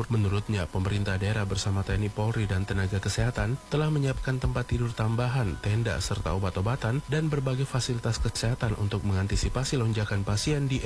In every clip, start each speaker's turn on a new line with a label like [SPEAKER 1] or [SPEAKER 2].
[SPEAKER 1] Menurutnya, pemerintah daerah bersama TNI Polri dan tenaga kesehatan telah menyiapkan tempat tidur tambahan, tenda, serta obat-obatan dan berbagai fasilitas kesehatan untuk mengantisipasi lonjakan pasien di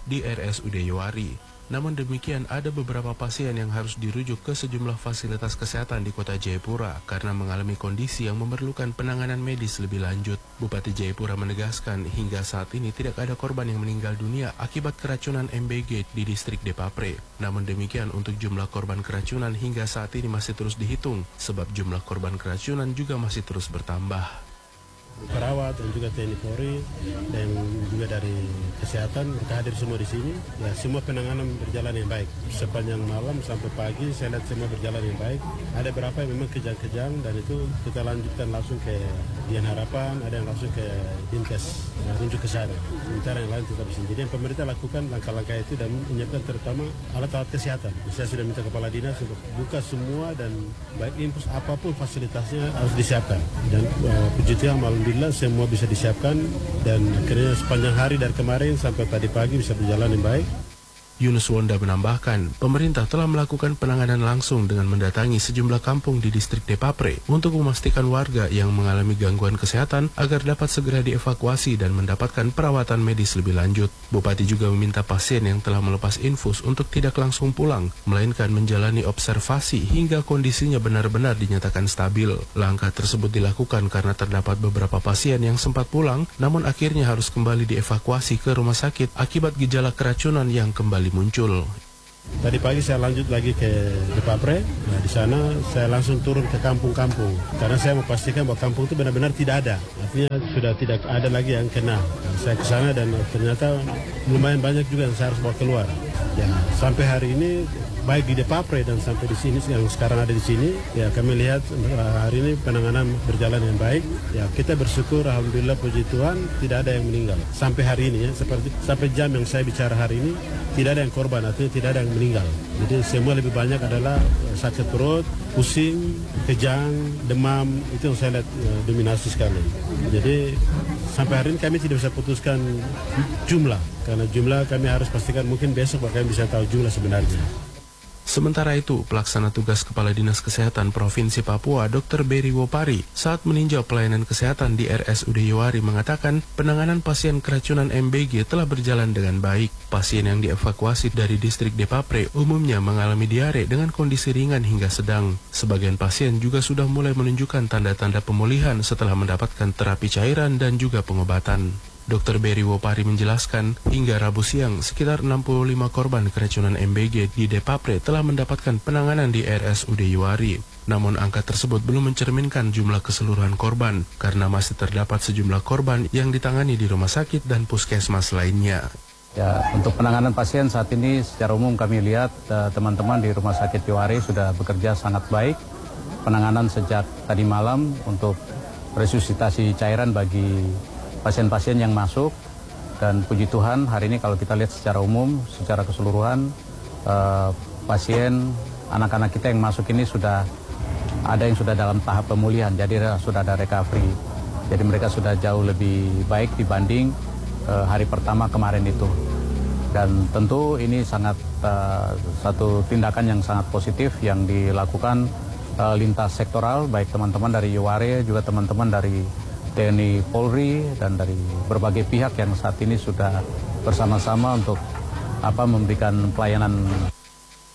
[SPEAKER 1] RSUD Yowari. Namun demikian, ada beberapa pasien yang harus dirujuk ke sejumlah fasilitas kesehatan di kota Jayapura karena mengalami kondisi yang memerlukan penanganan medis lebih lanjut. Bupati Jayapura menegaskan hingga saat ini tidak ada korban yang meninggal dunia akibat keracunan MBG di distrik Depapre. Namun demikian, untuk jumlah korban keracunan hingga saat ini masih terus dihitung, sebab jumlah korban keracunan juga masih terus bertambah.
[SPEAKER 2] Perawat dan juga TNI Polri dan juga dari kesehatan mereka hadir semua di sini. Ya, semua penanganan berjalan yang baik. Sepanjang malam sampai pagi saya lihat semua berjalan yang baik. Ada beberapa yang memang kejang-kejang dan itu kita lanjutkan langsung ke Dian Harapan, ada yang langsung ke Dinkes, rujuk ke sana. Sementara yang lain tetap di sini. Jadi yang pemerintah lakukan langkah-langkah itu dan menyiapkan terutama alat-alat kesehatan. Saya sudah minta kepala dinas untuk buka semua dan baik infus apapun fasilitasnya harus disiapkan. Dan puji Tuhan alhamdulillah semua bisa disiapkan dan akhirnya sepanjang hari dari kemarin sampai tadi pagi bisa berjalan yang baik.
[SPEAKER 1] Yunus Wonda menambahkan, pemerintah telah melakukan penanganan langsung dengan mendatangi sejumlah kampung di distrik Depapre untuk memastikan warga yang mengalami gangguan kesehatan agar dapat segera dievakuasi dan mendapatkan perawatan medis lebih lanjut. Bupati juga meminta pasien yang telah melepas infus untuk tidak langsung pulang, melainkan menjalani observasi hingga kondisinya benar-benar dinyatakan stabil. Langkah tersebut dilakukan karena terdapat beberapa pasien yang sempat pulang, namun akhirnya harus kembali dievakuasi ke rumah sakit akibat gejala keracunan yang kembali muncul.
[SPEAKER 2] Tadi pagi saya lanjut lagi ke Depapre. Nah, di sana saya langsung turun ke kampung-kampung karena saya mau pastikan bahwa kampung itu benar-benar tidak ada. Artinya sudah tidak ada lagi yang kena. Nah, saya ke sana dan ternyata lumayan banyak juga yang saya harus bawa keluar. Ya, sampai hari ini baik di Depapre dan sampai di sini yang sekarang ada di sini, ya kami lihat hari ini penanganan berjalan yang baik. Ya, kita bersyukur alhamdulillah puji Tuhan tidak ada yang meninggal. Sampai hari ini ya, seperti sampai jam yang saya bicara hari ini tidak ada yang korban, artinya tidak ada yang meninggal. Jadi semua lebih banyak adalah sakit perut, pusing, kejang, demam, itu yang saya lihat dominasi sekali. Jadi sampai hari ini kami tidak bisa putuskan jumlah, karena jumlah kami harus pastikan mungkin besok kami bisa tahu jumlah sebenarnya.
[SPEAKER 1] Sementara itu, pelaksana tugas Kepala Dinas Kesehatan Provinsi Papua, Dr. Berry Wopari, saat meninjau pelayanan kesehatan di RSUD Yowari mengatakan penanganan pasien keracunan MBG telah berjalan dengan baik. Pasien yang dievakuasi dari distrik Depapre umumnya mengalami diare dengan kondisi ringan hingga sedang. Sebagian pasien juga sudah mulai menunjukkan tanda-tanda pemulihan setelah mendapatkan terapi cairan dan juga pengobatan. Dr. Berry Wopari menjelaskan, hingga Rabu siang, sekitar 65 korban keracunan MBG di Depapre telah mendapatkan penanganan di RSUD Yowari. Namun angka tersebut belum mencerminkan jumlah keseluruhan korban, karena masih terdapat sejumlah korban yang ditangani di rumah sakit dan puskesmas lainnya.
[SPEAKER 3] Ya, untuk penanganan pasien saat ini secara umum kami lihat teman-teman di Rumah Sakit Yowari sudah bekerja sangat baik. Penanganan sejak tadi malam untuk resusitasi cairan bagi pasien-pasien yang masuk, dan puji Tuhan hari ini kalau kita lihat secara umum, secara keseluruhan pasien anak-anak kita yang masuk ini sudah ada yang sudah dalam tahap pemulihan, jadi sudah ada recovery, jadi mereka sudah jauh lebih baik dibanding hari pertama kemarin itu. Dan tentu ini sangat satu tindakan yang sangat positif yang dilakukan lintas sektoral, baik teman-teman dari Yowari juga teman-teman dari TNI Polri dan dari berbagai pihak yang saat ini sudah bersama-sama untuk memberikan pelayanan